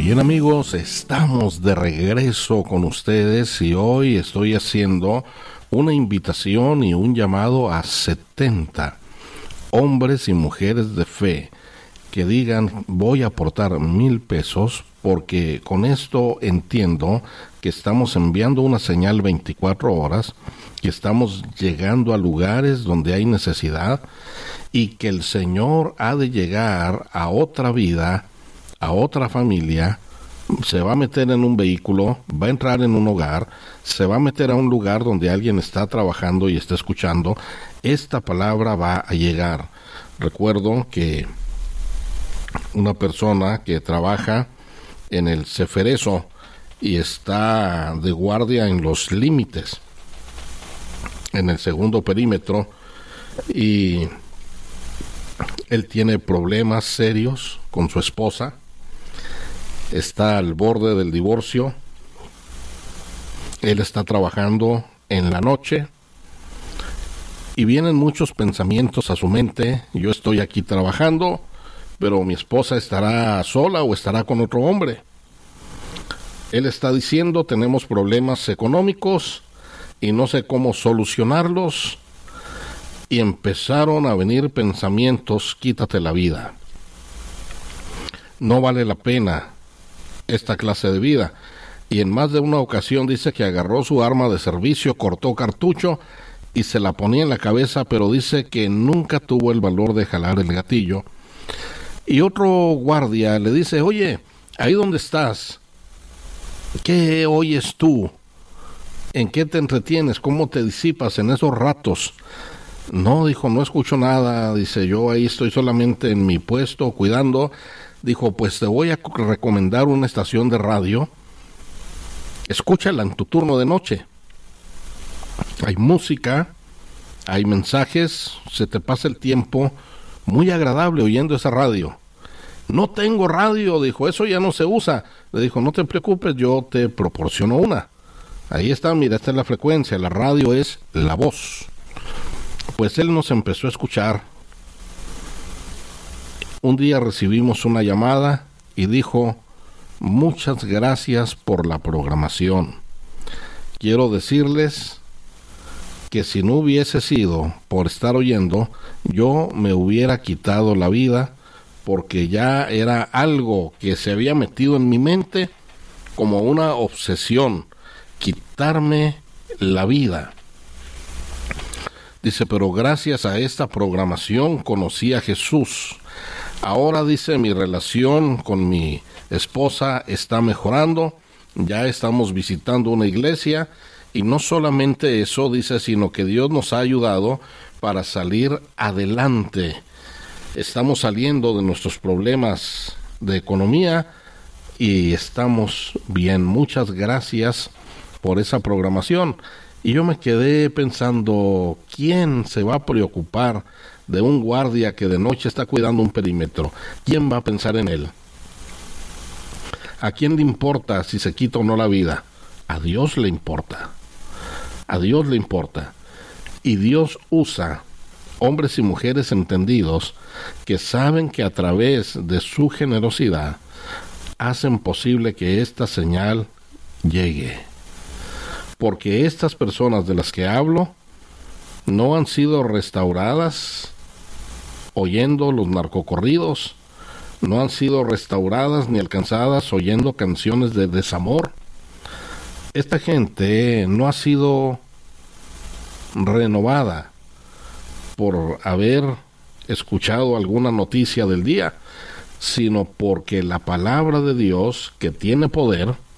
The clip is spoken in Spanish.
Bien amigos, estamos de regreso con ustedes y hoy estoy haciendo una invitación y un llamado a 70 hombres y mujeres de fe que digan voy a aportar 1,000 pesos porque con esto entiendo que estamos enviando una señal 24 horas, que estamos llegando a lugares donde hay necesidad y que el Señor ha de llegar a otra vida, a otra familia. Se va a meter en un vehículo, va a entrar en un hogar, se va a meter a un lugar donde alguien está trabajando y está escuchando. Esta palabra va a llegar. Recuerdo que una persona que trabaja en el Ceferezo y está de guardia en los límites, en el segundo perímetro, y él tiene problemas serios con su esposa, está al borde del divorcio, él está trabajando en la noche y vienen muchos pensamientos a su mente. Yo estoy aquí trabajando, pero mi esposa estará sola o estará con otro hombre. Él está diciendo, tenemos problemas económicos y no sé cómo solucionarlos. Y empezaron a venir pensamientos, quítate la vida. No vale la pena esta clase de vida. Y en más de una ocasión dice que agarró su arma de servicio, cortó cartucho y se la ponía en la cabeza, pero dice que nunca tuvo el valor de jalar el gatillo. Y otro guardia le dice, oye, ahí donde estás, ¿qué oyes tú? ¿En qué te entretienes? ¿Cómo te disipas en esos ratos? No, dijo, no escucho nada. Dice, yo ahí estoy solamente en mi puesto cuidando. Dijo, pues te voy a recomendar una estación de radio. Escúchala en tu turno de noche. Hay música, hay mensajes, se te pasa el tiempo muy agradable oyendo esa radio. No tengo radio, dijo, eso ya no se usa. Le dijo, no te preocupes, yo te proporciono una. Ahí está, mira, esta es la frecuencia, la radio es la voz. Pues él nos empezó a escuchar. Un día recibimos una llamada y dijo, muchas gracias por la programación. Quiero decirles que si no hubiese sido por estar oyendo, yo me hubiera quitado la vida porque ya era algo que se había metido en mi mente como una obsesión, quitarme la vida. Dice, pero gracias a esta programación conocí a Jesús. Ahora, dice, mi relación con mi esposa está mejorando, ya estamos visitando una iglesia, y no solamente eso, dice, sino que Dios nos ha ayudado para salir adelante. Estamos saliendo de nuestros problemas de economía y estamos bien. Muchas gracias por esa programación. Y yo me quedé pensando, ¿quién se va a preocupar de un guardia que de noche está cuidando un perímetro? ¿Quién va a pensar en él? ¿A quién le importa si se quita o no la vida? A Dios le importa. A Dios le importa. Y Dios usa hombres y mujeres entendidos que saben que a través de su generosidad hacen posible que esta señal llegue. Porque estas personas de las que hablo no han sido restauradas oyendo los narcocorridos, no han sido restauradas ni alcanzadas oyendo canciones de desamor. Esta gente no ha sido renovada por haber escuchado alguna noticia del día, sino porque la palabra de Dios, que tiene poder,